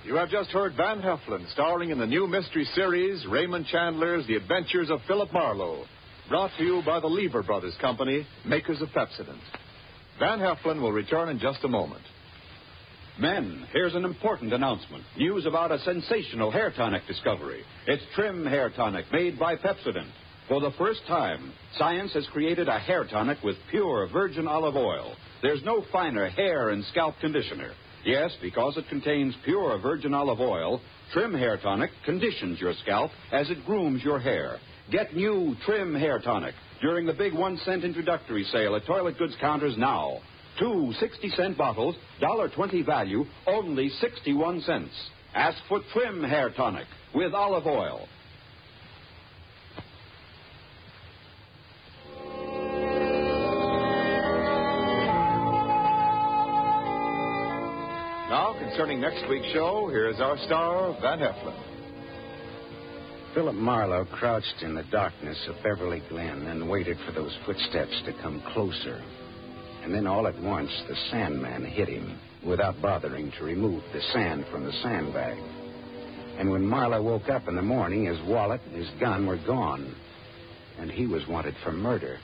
You have just heard Van Heflin starring in the new mystery series, Raymond Chandler's The Adventures of Philip Marlowe, brought to you by the Lever Brothers Company, makers of Pepsodent. Van Heflin will return in just a moment. Men, here's an important announcement. News about a sensational hair tonic discovery. It's Trim Hair Tonic made by Pepsodent. For the first time, science has created a hair tonic with pure virgin olive oil. There's no finer hair and scalp conditioner. Yes, because it contains pure virgin olive oil, Trim Hair Tonic conditions your scalp as it grooms your hair. Get new Trim Hair Tonic during the big 1-cent introductory sale at toilet goods counters now. 2 60-cent bottles, $1.20 value, only 61 cents. Ask for Trim Hair Tonic with olive oil. Now, concerning next week's show, here's our star, Van Heflin. Philip Marlowe crouched in the darkness of Beverly Glen and waited for those footsteps to come closer. And then all at once, the Sandman hit him without bothering to remove the sand from the sandbag. And when Marlowe woke up in the morning, his wallet and his gun were gone. And he was wanted for murder.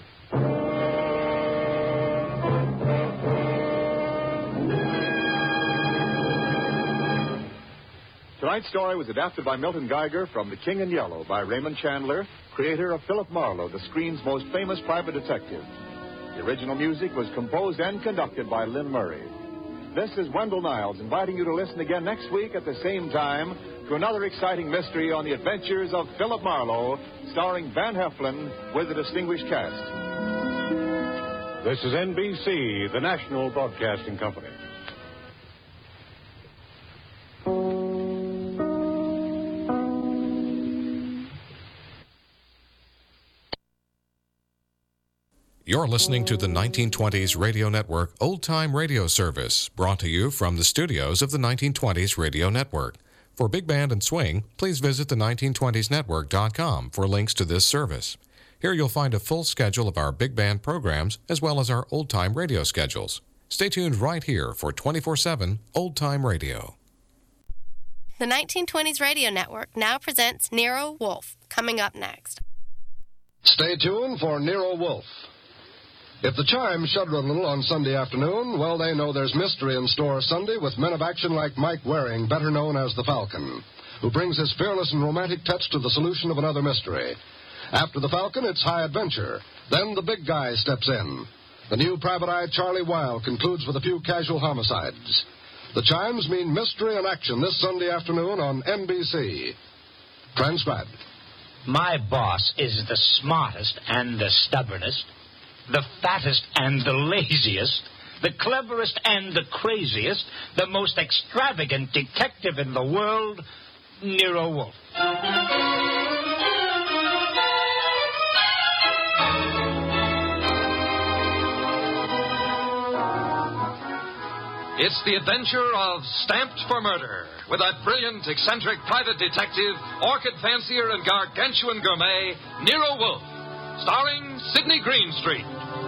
Tonight's story was adapted by Milton Geiger from The King in Yellow by Raymond Chandler, creator of Philip Marlowe, the screen's most famous private detective. The original music was composed and conducted by Lynn Murray. This is Wendell Niles inviting you to listen again next week at the same time to another exciting mystery on the adventures of Philip Marlowe, starring Van Heflin with a distinguished cast. This is NBC, the National Broadcasting Company. You're listening to the 1920s Radio Network Old Time Radio Service, brought to you from the studios of the 1920s Radio Network. For Big Band and Swing, please visit the 1920snetwork.com for links to this service. Here you'll find a full schedule of our Big Band programs, as well as our Old Time Radio schedules. Stay tuned right here for 24/7 Old Time Radio. The 1920s Radio Network now presents Nero Wolfe, coming up next. Stay tuned for Nero Wolfe. If the chimes shudder a little on Sunday afternoon, well, they know there's mystery in store Sunday with men of action like Mike Waring, better known as the Falcon, who brings his fearless and romantic touch to the solution of another mystery. After the Falcon, it's high adventure. Then the big guy steps in. The new private eye, Charlie Wilde, concludes with a few casual homicides. The chimes mean mystery and action this Sunday afternoon on NBC. Transcribed. My boss is the smartest and the stubbornest, the fattest and the laziest, the cleverest and the craziest, the most extravagant detective in the world, Nero Wolfe. It's the adventure of Stamped for Murder, with that brilliant, eccentric private detective, orchid fancier, and gargantuan gourmet, Nero Wolfe, starring Sidney Greenstreet.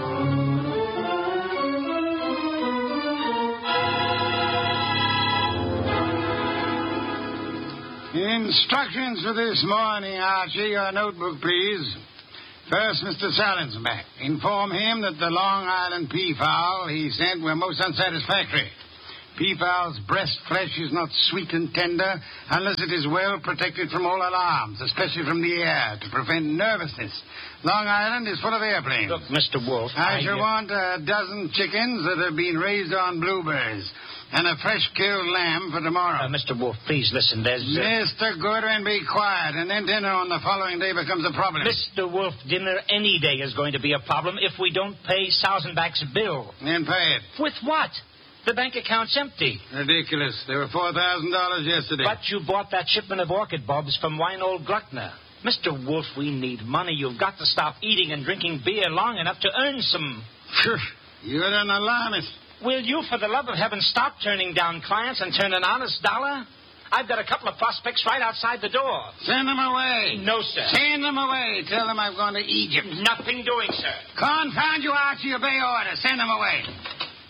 Instructions for this morning, Archie. Your notebook, please. First, Mr. Salinsbeck. Inform him that the Long Island peafowl he sent were most unsatisfactory. Peafowl's breast flesh is not sweet and tender unless it is well protected from all alarms, especially from the air, to prevent nervousness. Long Island is full of airplanes. Look, Mr. Wolfe, I shall want a dozen chickens that have been raised on blueberries and a fresh-killed lamb for tomorrow. Mr. Wolfe, please listen. Mr. Goodwin, be quiet, and then dinner on the following day becomes a problem. Mr. Wolfe, dinner any day is going to be a problem if we don't pay Sausenbach's bill. Then pay it. With what? The bank account's empty. Ridiculous. There were $4,000 yesterday. But you bought that shipment of orchid bulbs from Weinold Gluckner. Mr. Wolfe, we need money. You've got to stop eating and drinking beer long enough to earn some. You're an alarmist. Will you, for the love of heaven, stop turning down clients and turn an honest dollar? I've got a couple of prospects right outside the door. Send them away. No, sir. Send them away. Tell them I've gone to Egypt. Nothing doing, sir. Confound you, Archie. Obey orders. Send them away.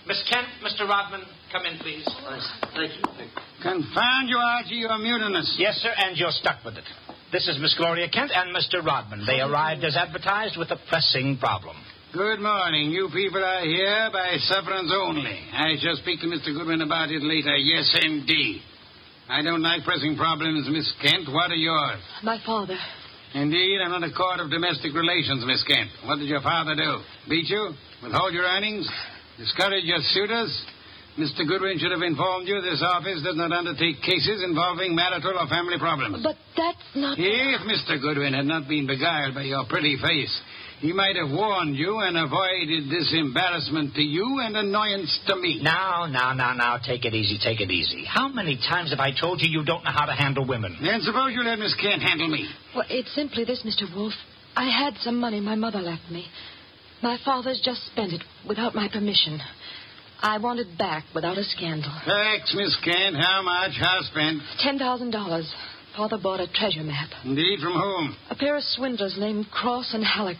Miss Kent, Mr. Rodman, come in, please. Thank you. Confound you, Archie, you're mutinous. Yes, sir, and you're stuck with it. This is Miss Gloria Kent and Mr. Rodman. They arrived as advertised with a pressing problem. Good morning. You people are here by sufferance only. I shall speak to Mr. Goodwin about it later. Yes, indeed. I don't like pressing problems, Miss Kent. What are yours? My father. Indeed, I'm on a court of domestic relations, Miss Kent. What did your father do? Beat you? Withhold your earnings? Discourage your suitors? Mr. Goodwin should have informed you this office does not undertake cases involving marital or family problems. But that's not... If Mr. Goodwin had not been beguiled by your pretty face, he might have warned you and avoided this embarrassment to you and annoyance to me. Now, take it easy. How many times have I told you you don't know how to handle women? Then suppose you let Miss Kent handle me. Well, it's simply this, Mr. Wolf. I had some money my mother left me. My father's just spent it without my permission. I want it back without a scandal. Thanks, Miss Kent. How much? How spent? $10,000. Father bought a treasure map. Indeed, from whom? A pair of swindlers named Cross and Halleck.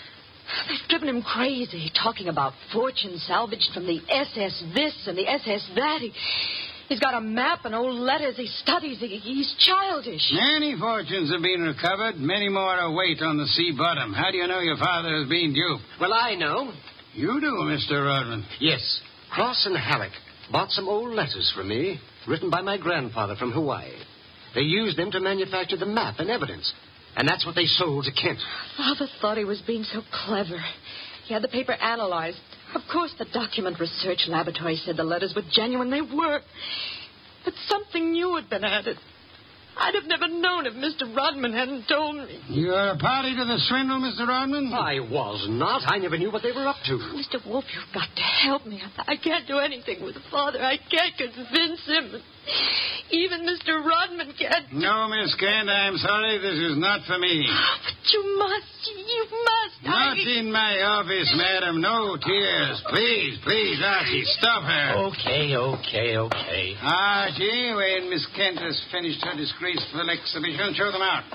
They've driven him crazy, talking about fortune salvaged from the SS this and the SS that. He's got a map and old letters he studies. He's childish. Many fortunes have been recovered. Many more await on the sea bottom. How do you know your father has been duped? Well, I know. You do, Mr. Rodman. Yes. Cross and Halleck bought some old letters from me, written by my grandfather from Hawaii. They used them to manufacture the map and evidence. And that's what they sold to Kent. Father thought he was being so clever. He had the paper analyzed. Of course, the document research laboratory said the letters were genuine. They were. But something new had been added. I'd have never known if Mr. Rodman hadn't told me. You're a party to the swindle, Mr. Rodman? I was not. I never knew what they were up to. Mr. Wolf, you've got to help me. I can't do anything with Father. I can't convince him. Even Mr. Rodman can't. No, Miss Kent, I'm sorry. This is not for me. But you must. You must. Not in my office, madam. No tears. Please, Archie, stop her. Okay. Archie, when Miss Kent has finished her disgraceful exhibition, show them out.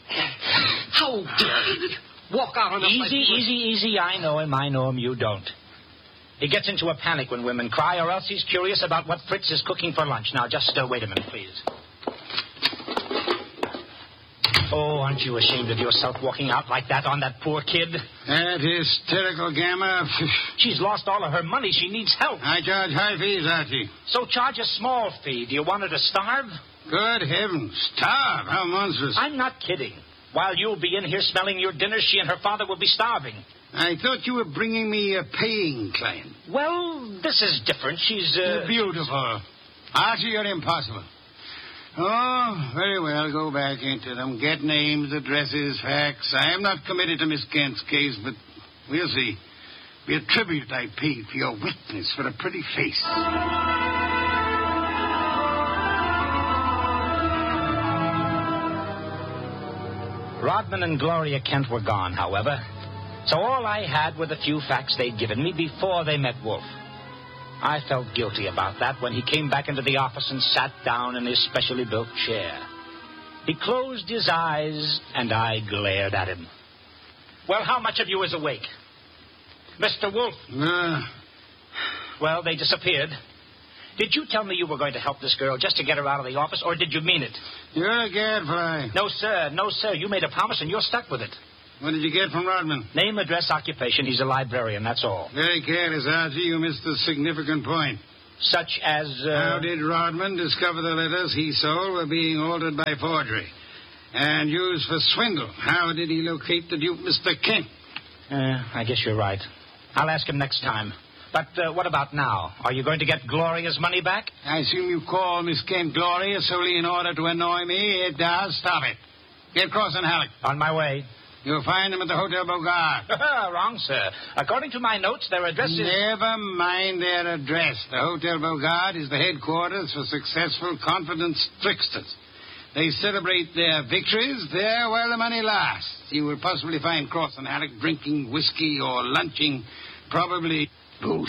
How dare you walk out on us like... Easy. I know him. You don't. He gets into a panic when women cry, or else he's curious about what Fritz is cooking for lunch. Now, just wait a minute, please. Oh, aren't you ashamed of yourself walking out like that on that poor kid? That hysterical gamma. She's lost all of her money. She needs help. I charge high fees, Archie. So charge a small fee. Do you want her to starve? Good heavens. Starve? How monstrous. I'm not kidding. While you'll be in here smelling your dinner, she and her father will be starving. I thought you were bringing me a paying client. Well, this is different. She's, Beautiful. Archie, you're impossible. Oh, very well. Go back into them. Get names, addresses, facts. I am not committed to Miss Kent's case, but we'll see. Be a tribute I paid for your witness for a pretty face. Rodman and Gloria Kent were gone, however. So all I had were the few facts they'd given me before they met Wolf. I felt guilty about that when he came back into the office and sat down in his specially built chair. He closed his eyes, and I glared at him. Well, how much of you is awake? Mr. Wolf? Well, they disappeared. Did you tell me you were going to help this girl just to get her out of the office, or did you mean it? You're a gadfly. No, sir. You made a promise, and you're stuck with it. What did you get from Rodman? Name, address, occupation. He's a librarian, that's all. Very careless, Archie. You missed the significant point. Such as, How did Rodman discover the letters he sold were being altered by forgery and used for swindle? How did he locate the dupe, Mr. Kent? I guess you're right. I'll ask him next time. But what about now? Are you going to get Gloria's money back? I assume you call Miss Kent Gloria solely in order to annoy me. It does. Stop it. Get Cross and Halleck. On my way. You'll find them at the Hotel Bogart. Wrong, sir. According to my notes, their address is... Never mind their address. The Hotel Bogart is the headquarters for successful confidence tricksters. They celebrate their victories there while the money lasts. You will possibly find Cross and Halleck drinking whiskey or lunching, probably both.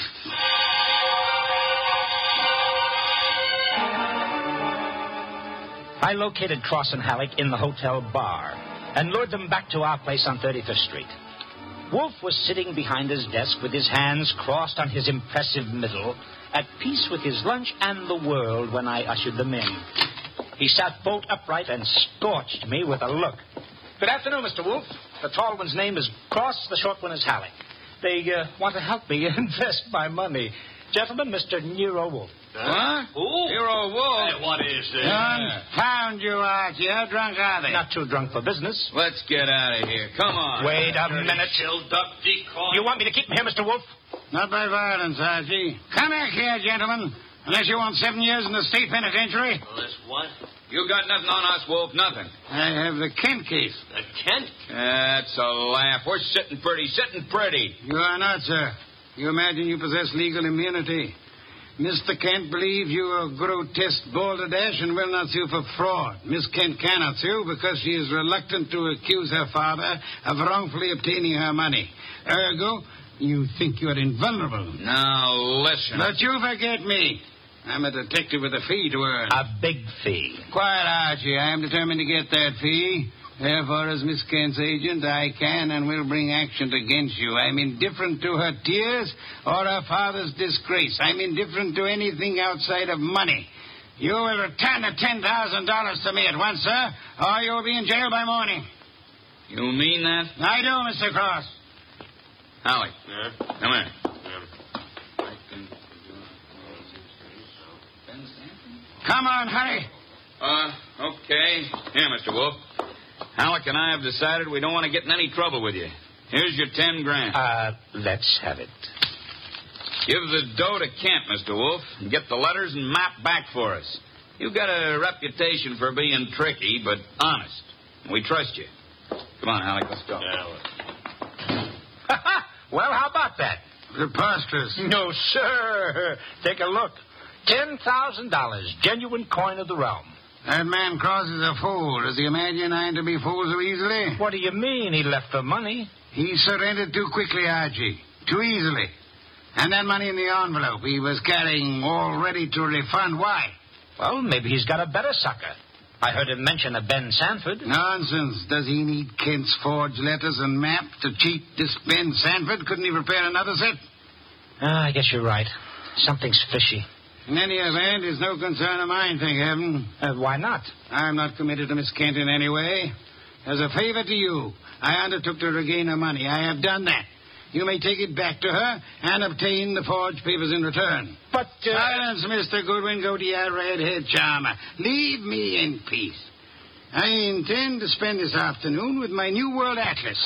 I located Cross and Halleck in the hotel bar and lured them back to our place on 35th Street. Wolf was sitting behind his desk with his hands crossed on his impressive middle, at peace with his lunch and the world when I ushered them in. He sat bolt upright and scorched me with a look. Good afternoon, Mr. Wolf. The tall one's name is Cross, the short one is Halleck. They want to help me invest my money. Gentlemen, Mr. Nero Wolf. What? Who? Nero Wolf. Hey, what is this? Confound you, Archie. How drunk are they? Not too drunk for business. Let's get out of here. Come on. Wait a minute. You want me to keep him here, Mr. Wolf? Not by violence, Archie. Come back here, gentlemen. Unless you want 7 years in the state penitentiary. Unless what? You got nothing on us, Wolf. Nothing. I have the Kent case. The Kent? That's a laugh. We're sitting pretty. You are not, sir. You imagine you possess legal immunity. Mr. Kent believes you are a grotesque balderdash and will not sue for fraud. Miss Kent cannot sue because she is reluctant to accuse her father of wrongfully obtaining her money. Ergo, you think you are invulnerable. Now, listen. But you forget me. I'm a detective with a fee to earn. A big fee. Quiet, Archie. I am determined to get that fee. Therefore, as Miss Kent's agent, I can and will bring action against you. I'm indifferent to her tears or her father's disgrace. I'm indifferent to anything outside of money. You will return the $10,000 to me at once, sir, or you'll be in jail by morning. You mean that? I do, Mr. Cross. Halleck. Come here. Come on, hurry. Okay. Here, Mr. Wolf. Halleck and I have decided we don't want to get in any trouble with you. Here's your $10,000. Let's have it. Give the dough to Kent, Mr. Wolf, and get the letters and map back for us. You've got a reputation for being tricky, but honest. We trust you. Come on, Halleck, let's go. Well, how about that? Preposterous. No, sir. Take a look. $10,000, genuine coin of the realm. That man Cross is a fool. Does he imagine I'm to be fooled so easily? What do you mean he left the money? He surrendered too quickly, Archie. Too easily. And that money in the envelope he was carrying all ready to refund. Why? Well, maybe he's got a better sucker. I heard him mention a Ben Sanford. Nonsense. Does he need Kent's forged letters and map to cheat this Ben Sanford? Couldn't he prepare another set? I guess you're right. Something's fishy. In any event, it's no concern of mine, thank heaven. Why not? I'm not committed to Miss Kent in any way. As a favor to you, I undertook to regain her money. I have done that. You may take it back to her and obtain the forged papers in return. But, Silence, Mr. Goodwin. Go to your red-head charmer. Leave me in peace. I intend to spend this afternoon with my New World Atlas.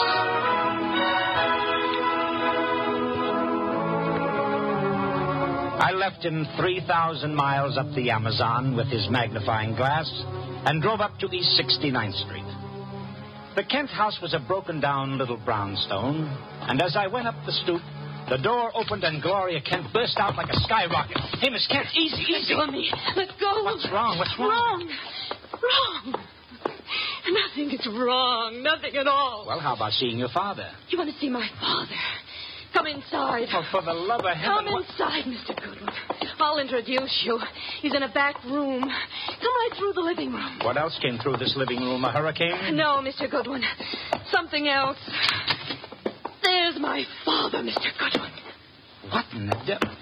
I left him 3,000 miles up the Amazon with his magnifying glass and drove up to East 69th Street. The Kent house was a broken-down little brownstone, and as I went up the stoop, the door opened and Gloria Kent burst out like a skyrocket. Hey, Miss Kent, easy. Let go of me. Let go. What's wrong? Wrong. Nothing is wrong. Nothing at all. Well, how about seeing your father? You want to see my father? Come inside. Oh, for the love of heaven. Come inside, Mr. Goodwin. I'll introduce you. He's in a back room. Come right through the living room. What else came through this living room? A hurricane? No, Mr. Goodwin. Something else. There's my father, Mr. Goodwin. What in the devil?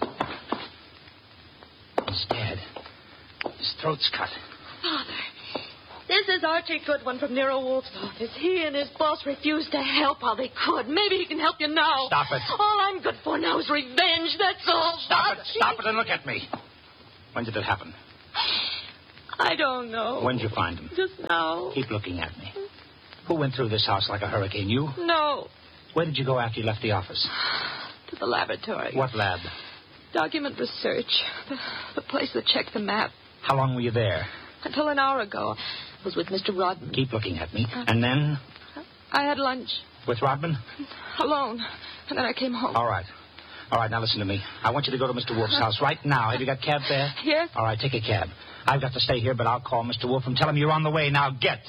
He's dead. His throat's cut. Father, this is Archie Goodwin from Nero Wolf's office. He and his boss refused to help while they could. Maybe he can help you now. Stop it. All I'm good for now is revenge, that's all. Stop it and look at me. When did it happen? I don't know. When did you find him? Just now. Keep looking at me. Who went through this house like a hurricane? You? No. Where did you go after you left the office? To the laboratory. What lab? Document research. The place that checked the map. How long were you there? Until an hour ago. I was with Mr. Rodman. Keep looking at me. And then? I had lunch. With Rodman? Alone. And then I came home. All right, now listen to me. I want you to go to Mr. Wolf's house right now. Have you got a cab there? Yes. All right, take a cab. I've got to stay here, but I'll call Mr. Wolf and tell him you're on the way. Now, get.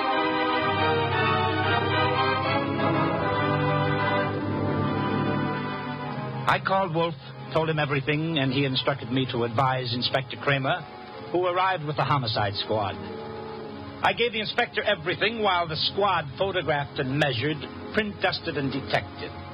I called Wolf, told him everything, and he instructed me to advise Inspector Kramer, who arrived with the homicide squad. I gave the inspector everything while the squad photographed and measured, print dusted and detected.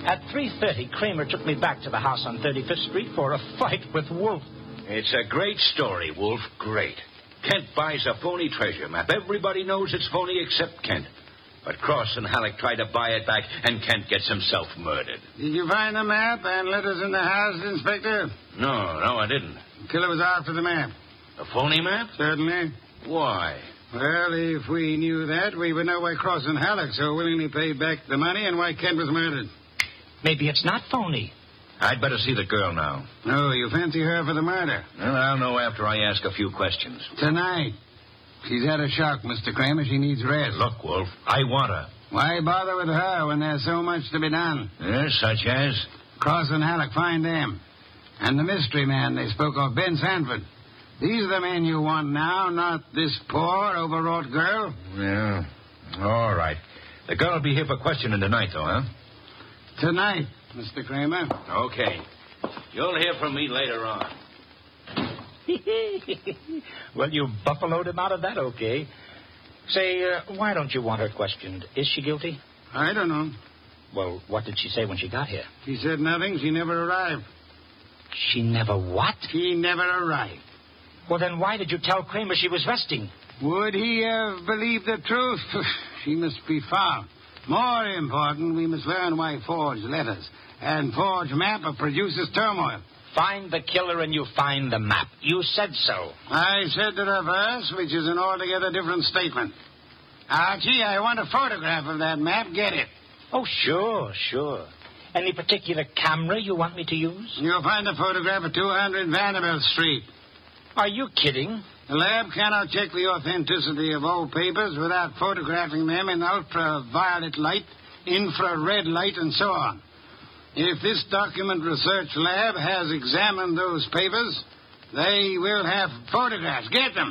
At 3:30, Kramer took me back to the house on 35th Street for a fight with Wolf. It's a great story, Wolf. Great. Kent buys a phony treasure map. Everybody knows it's phony except Kent. But Cross and Halleck try to buy it back, and Kent gets himself murdered. Did you find the map and letters in the house, Inspector? No, I didn't. The killer was after the map. A phony map? Certainly. Why? Well, if we knew that, we would know why Cross and Halleck so willingly paid back the money and why Kent was murdered. Maybe it's not phony. I'd better see the girl now. Oh, you fancy her for the murder? Well, I'll know after I ask a few questions. Tonight. She's had a shock, Mr. Kramer. She needs rest. Look, Wolf, I want her. Why bother with her when there's so much to be done? Yes, such as? Cross and Halleck, find them. And the mystery man they spoke of, Ben Sanford. These are the men you want now, not this poor, overwrought girl. Yeah. All right. The girl will be here for questioning tonight, though, huh? Tonight, Mr. Kramer. Okay. You'll hear from me later on. Well, you buffaloed him out of that, okay. Say, why don't you want her questioned? Is she guilty? I don't know. Well, what did she say when she got here? She said nothing. She never arrived. She never what? She never arrived. Well, then why did you tell Kramer she was resting? Would he have believed the truth? She must be found. More important, we must learn why forged letters and forged map produces turmoil. Find the killer and you find the map. You said so. I said the reverse, which is an altogether different statement. Archie, I want a photograph of that map. Get it. Oh, sure. Any particular camera you want me to use? You'll find a photograph of 200 Vanderbilt Street. Are you kidding? The lab cannot check the authenticity of old papers without photographing them in ultraviolet light, infrared light, and so on. If this document research lab has examined those papers, they will have photographs. Get them.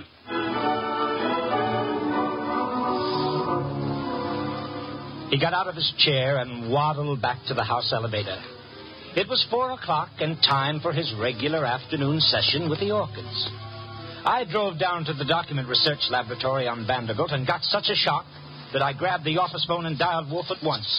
He got out of his chair and waddled back to the house elevator. It was 4 o'clock and time for his regular afternoon session with the orchids. I drove down to the document research laboratory on Vanderbilt and got such a shock that I grabbed the office phone and dialed Wolf at once.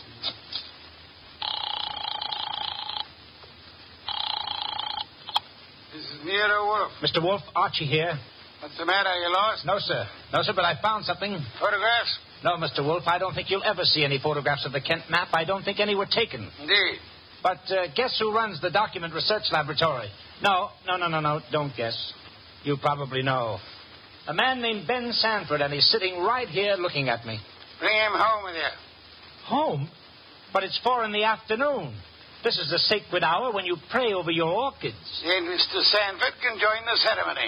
This is Nero Wolf. Mr. Wolf, Archie here. What's the matter? You lost? No, sir, but I found something. Photographs? No, Mr. Wolf, I don't think you'll ever see any photographs of the Kent map. I don't think any were taken. Indeed. But guess who runs the document research laboratory? No, don't guess. You probably know. A man named Ben Sanford, and he's sitting right here looking at me. Bring him home with you. Home? But it's 4 p.m. This is the sacred hour when you pray over your orchids. And Mr. Sanford can join the ceremony.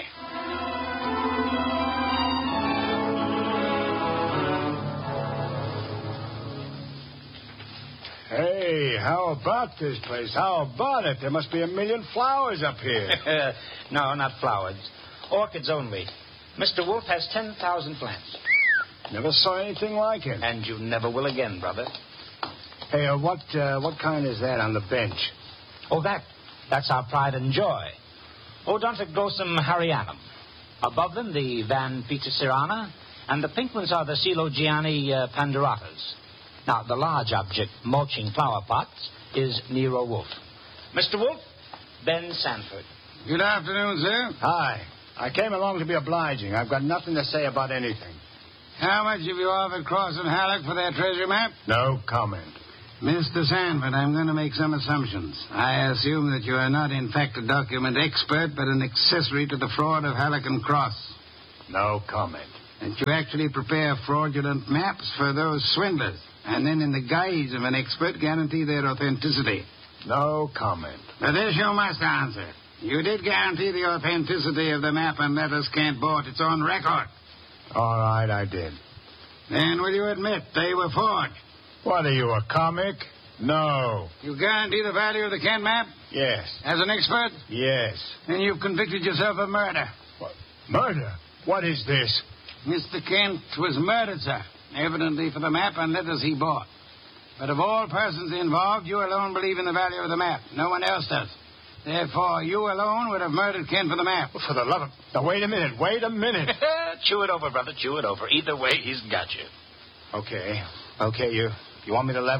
Hey, how about this place? How about it? There must be 1 million flowers up here. No, not flowers. Orchids only. Mr. Wolf has 10,000 plants. Never saw anything like it. And you never will again, brother. Hey, what kind is that on the bench? Oh, that's our pride and joy. Odontoglossum harryanum. Above them, the Van Petersirana, and the pink ones are the Coelogiani panduratas. Now, the large object, mulching flower pots, is Nero Wolf. Mr. Wolf, Ben Sanford. Good afternoon, sir. Hi. I came along to be obliging. I've got nothing to say about anything. How much have you offered Cross and Halleck for their treasure map? No comment. Mr. Sanford, I'm going to make some assumptions. I assume that you are not, in fact, a document expert, but an accessory to the fraud of Halleck and Cross. No comment. That you actually prepare fraudulent maps for those swindlers, and then in the guise of an expert guarantee their authenticity. No comment. But this you must answer. You did guarantee the authenticity of the map and letters Kent bought. It's on record. All right, I did. Then will you admit they were forged? What are you, a comic? No. You guarantee the value of the Kent map? Yes. As an expert? Yes. Then you've convicted yourself of murder. What? Murder? What is this? Mr. Kent was murdered, sir. Evidently for the map and letters he bought. But of all persons involved, you alone believe in the value of the map. No one else does. Therefore, you alone would have murdered Kent for the map. Well, for the love of... Now, wait a minute. Chew it over, brother. Chew it over. Either way, he's got you. Okay, you want me to level?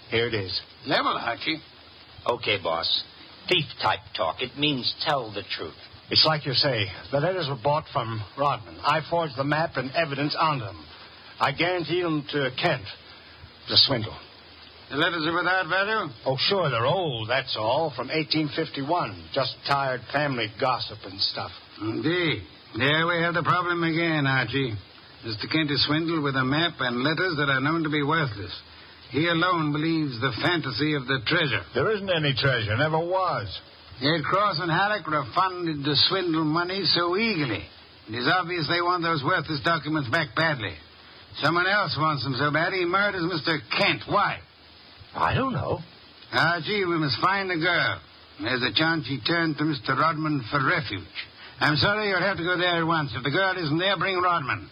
Here it is. Level, Archie. Okay, boss. Thief-type talk. It means tell the truth. It's like you say. The letters were bought from Rodman. I forged the map and evidence on them. I guaranteed them to Kent. It was a swindle. The letters are without value? Oh, sure, they're old, that's all. From 1851. Just tired family gossip and stuff. Indeed. There we have the problem again, Archie. Mr. Kent is swindled with a map and letters that are known to be worthless. He alone believes the fantasy of the treasure. There isn't any treasure. Never was. Yet Cross and Halleck refunded the swindle money so eagerly. It is obvious they want those worthless documents back badly. Someone else wants them so bad he murders Mr. Kent. Why? I don't know. Archie, we must find the girl. There's a chance she turned to Mr. Rodman for refuge. I'm sorry, you'll have to go there at once. If the girl isn't there, bring Rodman.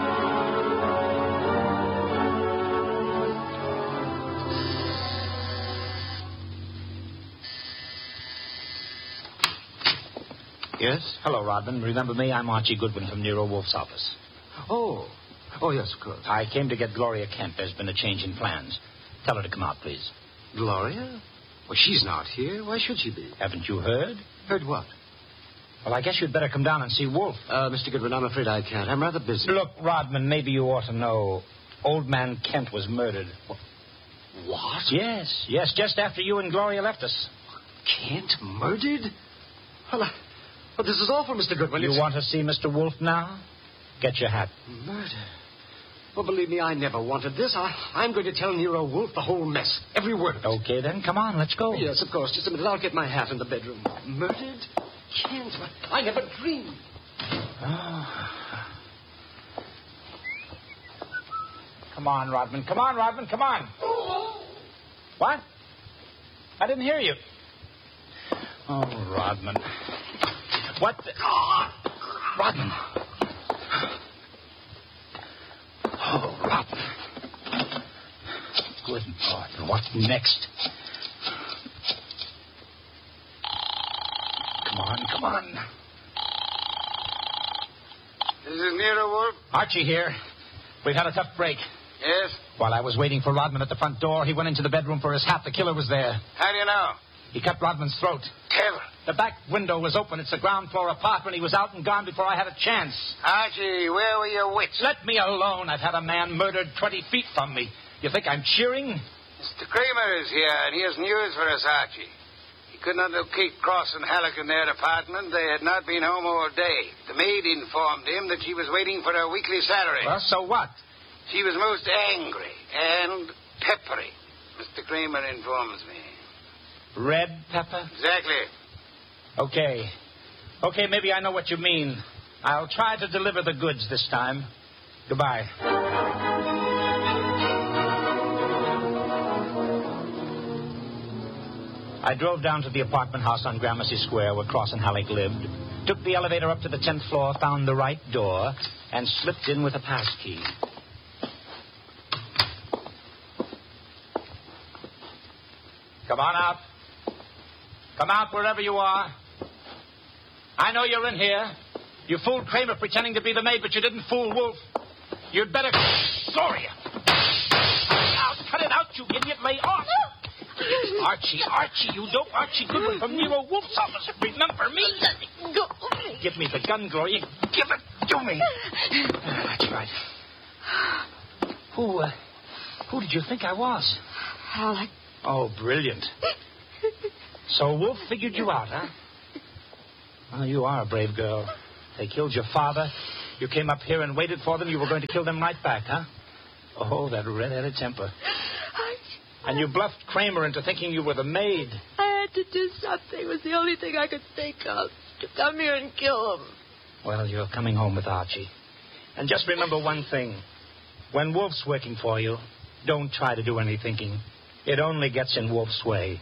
Yes? Hello, Rodman. Remember me? I'm Archie Goodwin from Nero Wolf's office. Oh, yes, of course. I came to get Gloria Kent. There's been a change in plans. Tell her to come out, please. Gloria? Well, she's not here. Why should she be? Haven't you heard? Heard what? Well, I guess you'd better come down and see Wolf. Mr. Goodwin, I'm afraid I can't. I'm rather busy. Look, Rodman, maybe you ought to know. Old man Kent was murdered. What? Yes, just after you and Gloria left us. Kent murdered? Well, this is awful, Mr. Goodwin. You want to see Mr. Wolf now? Get your hat. Murder? Well, believe me, I never wanted this. I'm going to tell Nero Wolf the whole mess. Every word of it. Okay, then. Come on, let's go. Yes, of course. Just a minute. I'll get my hat in the bedroom. Murdered? Kent? I never dreamed. Oh. Come on, Rodman. Come on, Rodman. Come on. What? I didn't hear you. Oh, Rodman. What the... Rodman. Oh, Rodman. Good Lord. What next? Come on. This is Nero Wolf. Archie here. We've had a tough break. Yes? While I was waiting for Rodman at the front door, he went into the bedroom for his hat. The killer was there. How do you know? He cut Rodman's throat. Killer? The back window was open. It's a ground floor apartment. He was out and gone before I had a chance. Archie, where were your wits? Let me alone. I've had a man murdered 20 feet from me. You think I'm cheering? Mr. Kramer is here, and he has news for us, Archie. He could not locate Cross and Halleck in their apartment. They had not been home all day. The maid informed him that she was waiting for her weekly salary. Well, so what? She was most angry and peppery, Mr. Kramer informs me. Red pepper? Exactly. Okay, maybe I know what you mean. I'll try to deliver the goods this time. Goodbye. I drove down to the apartment house on Gramercy Square where Cross and Halleck lived, took the elevator up to the 10th floor, found the right door, and slipped in with a pass key. Come on out. Come out wherever you are. I know you're in here. You fooled Kramer pretending to be the maid, but you didn't fool Wolf. You'd better... Gloria! Cut it out, you idiot. Lay off. Archie, you dope. Archie Goodwin from Nero Wolf's office. Remember me? Go. Give me the gun, Gloria. Give it to me. That's right. Who did you think I was? Halleck. Oh, brilliant. So Wolf figured you out, huh? Well, you are a brave girl. They killed your father. You came up here and waited for them. You were going to kill them right back, huh? Oh, that red-headed temper. And you bluffed Kramer into thinking you were the maid. I had to do something. It was the only thing I could think of. To come here and kill him. Well, you're coming home with Archie. And just remember one thing. When Wolf's working for you, don't try to do any thinking. It only gets in Wolf's way.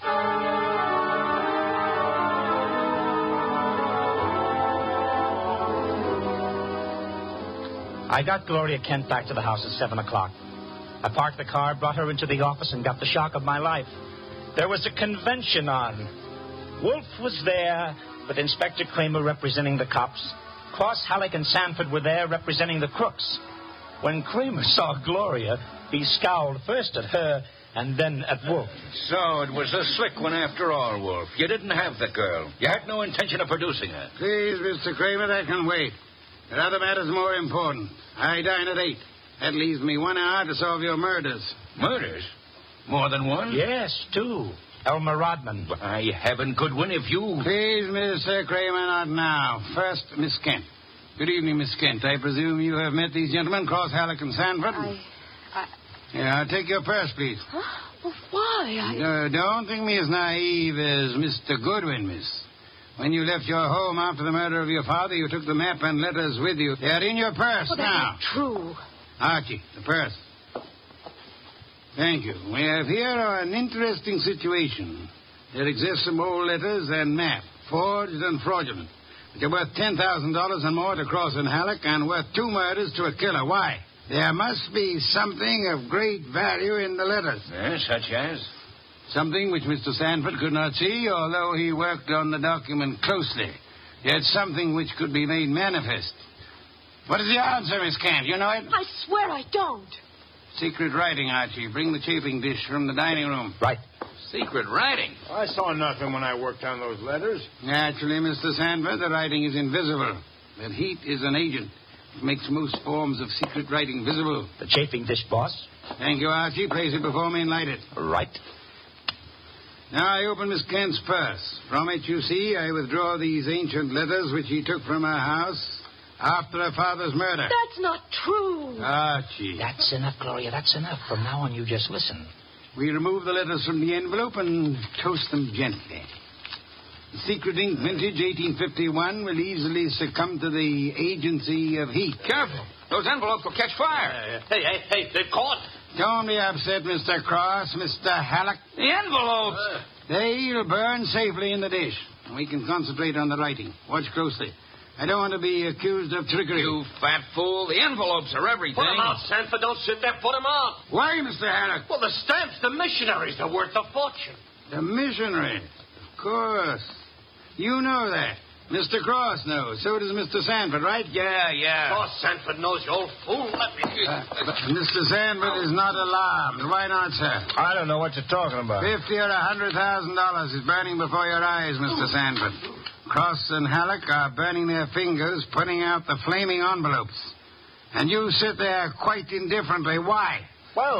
I got Gloria Kent back to the house at 7 o'clock. I parked the car, brought her into the office, and got the shock of my life. There was a convention on. Wolf was there, with Inspector Kramer representing the cops. Cross, Halleck, and Sanford were there representing the crooks. When Kramer saw Gloria, he scowled first at her, and then at Wolf. So it was a slick one after all, Wolf. You didn't have the girl. You had no intention of producing her. Please, Mr. Kramer, that can wait. There are other matters more important. I dine at 8. That leaves me 1 hour to solve your murders. Murders? More than one? Yes, 2. Elmer Rodman. By heaven, Goodwin, if you... Please, Mr. Kramer, not now. First, Miss Kent. Good evening, Miss Kent. I presume you have met these gentlemen, Cross, Halleck, and Sanford? Yeah, take your purse, please. Huh? Well, why? Don't think me as naive as Mr. Goodwin, miss. When you left your home after the murder of your father, you took the map and letters with you. They're in your purse now. That's true. Archie, the purse. Thank you. We have here an interesting situation. There exist some old letters and map, forged and fraudulent, which are worth $10,000 and more to Cross and Halleck and worth 2 murders to a killer. Why? There must be something of great value in the letters. Yes, such as? Something which Mr. Sanford could not see, although he worked on the document closely. Yet something which could be made manifest. What is the answer, Miss Kent? You know it? I swear I don't. Secret writing, Archie. Bring the chafing dish from the dining room. Right. Secret writing? I saw nothing when I worked on those letters. Naturally, Mr. Sanford, the writing is invisible. But heat is an agent. It makes most forms of secret writing visible. The chafing dish, boss. Thank you, Archie. Place it before me and light it. Right. Now I open Miss Kent's purse. From it, you see, I withdraw these ancient letters which he took from her house after her father's murder. That's not true. Archie. That's enough, Gloria. That's enough. From now on, you just listen. We remove the letters from the envelope and toast them gently. The secret ink vintage 1851 will easily succumb to the agency of heat. Careful. Those envelopes will catch fire. Hey, they've caught. Don't be upset, Mr. Cross, Mr. Halleck. The envelopes! They'll burn safely in the dish. We can concentrate on the writing. Watch closely. I don't want to be accused of trickery. You fat fool. The envelopes are everything. Put them out, Sanford. Don't sit there. Put them out. Why, Mr. Halleck? Well, the stamps, the missionaries, they're worth a fortune. The missionaries? Of course. You know that. Mr. Cross knows. So does Mr. Sanford, right? Yeah. Oh, Sanford knows, you old fool. Let me... Mr. Sanford is not alarmed. Why not, sir? I don't know what you're talking about. $50,000 or $100,000 is burning before your eyes, Mr. Sanford. Cross and Halleck are burning their fingers, putting out the flaming envelopes. And you sit there quite indifferently. Why? Well,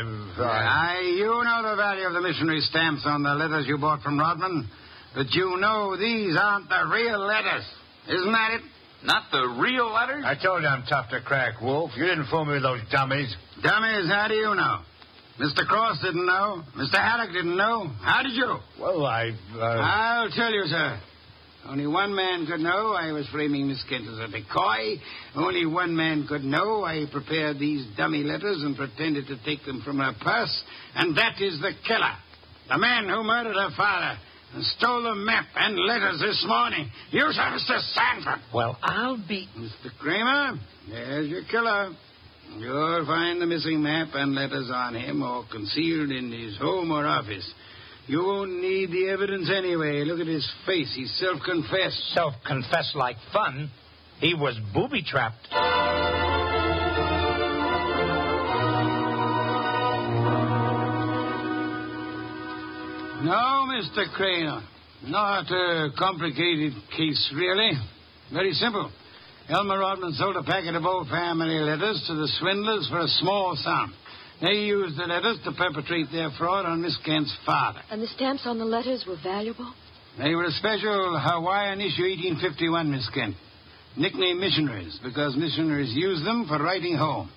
You know the value of the missionary stamps on the letters you bought from Rodman. But you know these aren't the real letters. Isn't that it? Not the real letters? I told you I'm tough to crack, Wolf. You didn't fool me with those dummies. Dummies? How do you know? Mr. Cross didn't know. Mr. Halleck didn't know. How did you? Well, I'll tell you, sir. Only one man could know I was framing Miss Kent as a decoy. Only one man could know I prepared these dummy letters and pretended to take them from her purse. And that is the killer. The man who murdered her father and stole the map and letters this morning. You, sir, Mr. Sanford. Well, I'll be... Mr. Kramer, there's your killer. You'll find the missing map and letters on him or concealed in his home or office. You won't need the evidence anyway. Look at his face. He's self-confessed. Self-confessed like fun. He was booby-trapped. No, Mr. Kramer. Not a complicated case, really. Very simple. Elmer Rodman sold a packet of old family letters to the swindlers for a small sum. They used the letters to perpetrate their fraud on Miss Kent's father. And the stamps on the letters were valuable? They were a special Hawaiian issue 1851, Miss Kent. Nicknamed missionaries, because missionaries used them for writing home.